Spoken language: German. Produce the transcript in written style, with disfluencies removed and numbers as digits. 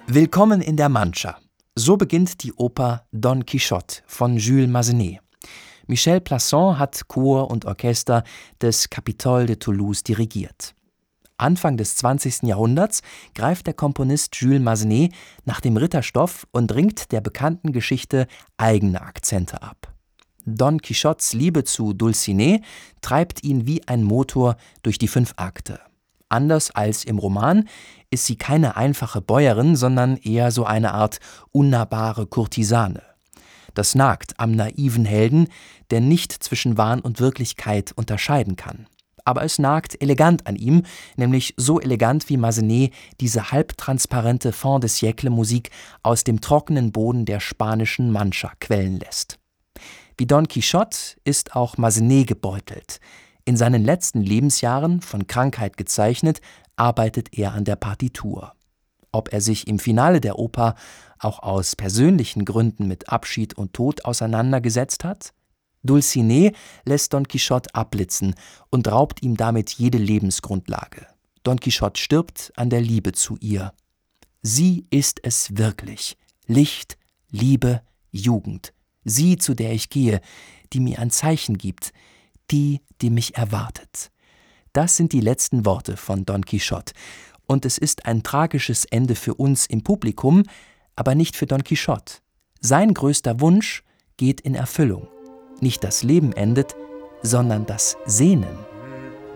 Willkommen in der Mancha. So beginnt die Oper Don Quichotte von Jules Massenet. Michel Plasson hat Chor und Orchester des Capitole de Toulouse dirigiert. Anfang des 20. Jahrhunderts greift der Komponist Jules Massenet nach dem Ritterstoff und ringt der bekannten Geschichte eigene Akzente ab. Don Quichottes Liebe zu Dulcinea treibt ihn wie ein Motor durch die 5 Akte. Anders als im Roman ist sie keine einfache Bäuerin, sondern eher so eine Art unnahbare Kurtisane. Das nagt am naiven Helden, der nicht zwischen Wahn und Wirklichkeit unterscheiden kann. Aber es nagt elegant an ihm, nämlich so elegant, wie Massenet diese halbtransparente Fin de siècle-Musik aus dem trockenen Boden der spanischen Mancha quellen lässt. Wie Don Quichotte ist auch Massenet gebeutelt. In seinen letzten Lebensjahren, von Krankheit gezeichnet, arbeitet er an der Partitur. Ob er sich im Finale der Oper auch aus persönlichen Gründen mit Abschied und Tod auseinandergesetzt hat? Dulcinea lässt Don Quichotte abblitzen und raubt ihm damit jede Lebensgrundlage. Don Quichotte stirbt an der Liebe zu ihr. Sie ist es wirklich. Licht, Liebe, Jugend. Sie, zu der ich gehe, die mir ein Zeichen gibt, die mich erwartet. Das sind die letzten Worte von Don Quichotte. Und es ist ein tragisches Ende für uns im Publikum, aber nicht für Don Quichotte. Sein größter Wunsch geht in Erfüllung. Nicht das Leben endet, sondern das Sehnen.